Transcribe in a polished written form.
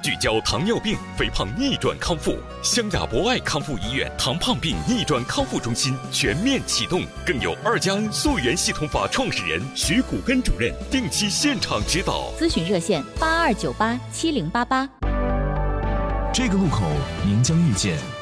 聚焦糖尿病、肥胖逆转康复。湘雅博爱康复医院糖胖病逆转康复中心全面启动，更有2+N溯源系统法创始人徐谷根主任定期现场指导。 咨询热线：82987088。 这个路口您将遇见